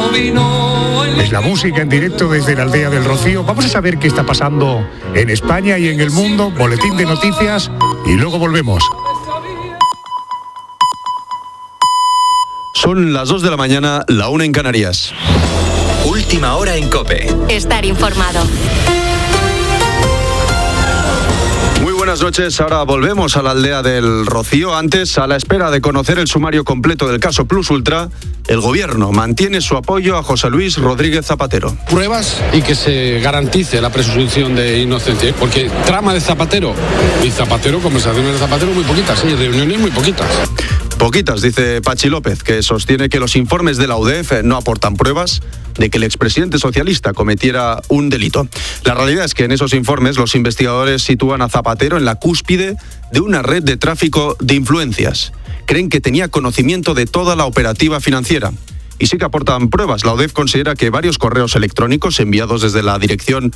Es la música en directo desde la aldea del Rocío. Vamos a saber qué está pasando en España y en el mundo. Boletín de noticias y luego volvemos. Son las 2 de la mañana, la 1 en Canarias. Última hora en COPE. Estar informado. Muy buenas noches, ahora volvemos a la aldea del Rocío. Antes, a la espera de conocer el sumario completo del caso Plus Ultra, el gobierno mantiene su apoyo a José Luis Rodríguez Zapatero. Pruebas y que se garantice la presunción de inocencia, porque trama de Zapatero y Zapatero, conversaciones de Zapatero muy poquitas, y reuniones muy poquitas. Poquitas, dice Pachi López, que sostiene que los informes de la UDEF no aportan pruebas de que el expresidente socialista cometiera un delito. La realidad es que en esos informes los investigadores sitúan a Zapatero en la cúspide de una red de tráfico de influencias. Creen que tenía conocimiento de toda la operativa financiera. Y sí que aportan pruebas. La UDEF considera que varios correos electrónicos enviados desde la dirección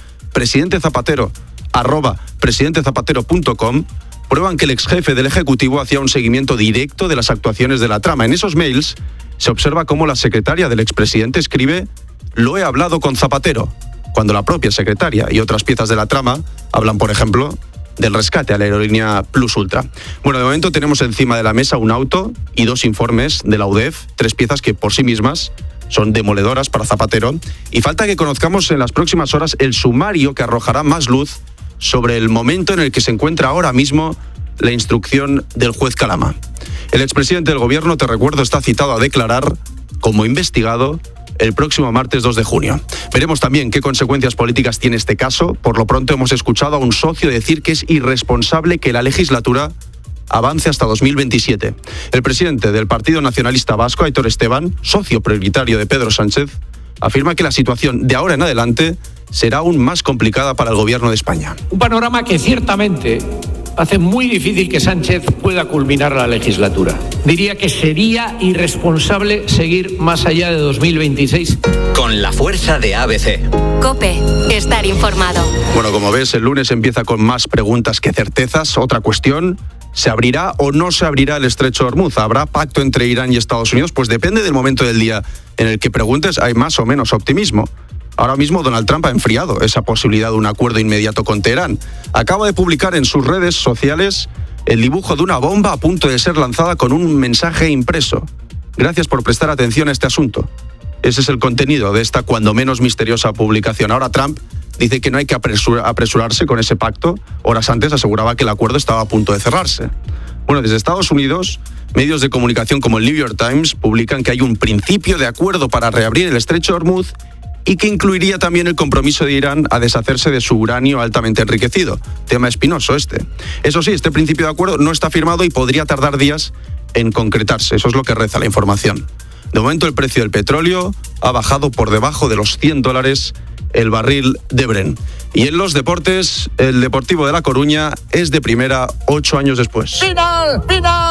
presidentezapatero@presidentezapatero.com prueban que el exjefe del Ejecutivo hacía un seguimiento directo de las actuaciones de la trama. En esos mails se observa cómo la secretaria del expresidente escribe «Lo he hablado con Zapatero», cuando la propia secretaria y otras piezas de la trama hablan, por ejemplo, del rescate a la aerolínea Plus Ultra. Bueno, de momento tenemos encima de la mesa un auto y 2 informes de la UDEF, 3 piezas que por sí mismas son demoledoras para Zapatero, y falta que conozcamos en las próximas horas el sumario que arrojará más luz sobre el momento en el que se encuentra ahora mismo la instrucción del juez Calama. El expresidente del gobierno, te recuerdo, está citado a declarar como investigado el próximo martes 2 de junio. Veremos también qué consecuencias políticas tiene este caso. Por lo pronto hemos escuchado a un socio decir que es irresponsable que la legislatura avance hasta 2027. El presidente del Partido Nacionalista Vasco, Aitor Esteban, socio prioritario de Pedro Sánchez, afirma que la situación de ahora en adelante será aún más complicada para el gobierno de España. Un panorama que ciertamente hace muy difícil que Sánchez pueda culminar la legislatura. Diría que sería irresponsable seguir más allá de 2026. Con la fuerza de ABC. COPE. Estar informado. Bueno, como ves, el lunes empieza con más preguntas que certezas. Otra cuestión: ¿se abrirá o no se abrirá el estrecho de Hormuz? ¿Habrá pacto entre Irán y Estados Unidos? Pues depende del momento del día en el que preguntes, hay más o menos optimismo. Ahora mismo Donald Trump ha enfriado esa posibilidad de un acuerdo inmediato con Teherán. Acaba de publicar en sus redes sociales el dibujo de una bomba a punto de ser lanzada con un mensaje impreso. Gracias por prestar atención a este asunto. Ese es el contenido de esta cuando menos misteriosa publicación. Ahora Trump dice que no hay que apresurarse con ese pacto. Horas antes aseguraba que el acuerdo estaba a punto de cerrarse. Bueno, desde Estados Unidos, medios de comunicación como el New York Times publican que hay un principio de acuerdo para reabrir el estrecho de Hormuz y que incluiría también el compromiso de Irán a deshacerse de su uranio altamente enriquecido. Tema espinoso este. Eso sí, este principio de acuerdo no está firmado y podría tardar días en concretarse. Eso es lo que reza la información. De momento el precio del petróleo ha bajado por debajo de los $100 el barril de Brent. Y en los deportes, el Deportivo de La Coruña es de primera 8 años después. ¡Final!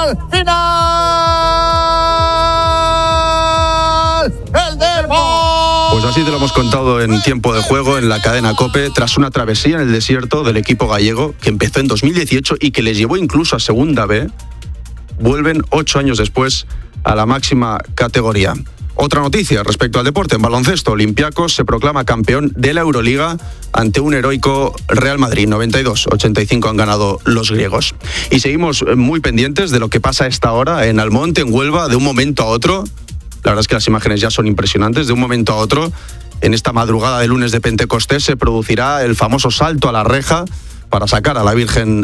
¡El Derbo! Pues así te lo hemos contado en tiempo de juego en la cadena COPE, tras una travesía en el desierto del equipo gallego que empezó en 2018 y que les llevó incluso a Segunda B, vuelven 8 años después a la máxima categoría. Otra noticia respecto al deporte: en baloncesto, Olympiacos se proclama campeón de la Euroliga ante un heroico Real Madrid. 92-85 han ganado los griegos. Y seguimos muy pendientes de lo que pasa a esta hora en Almonte, en Huelva, de un momento a otro. La verdad es que las imágenes ya son impresionantes. De un momento a otro, en esta madrugada de lunes de Pentecostés, se producirá el famoso salto a la reja para sacar a la Virgen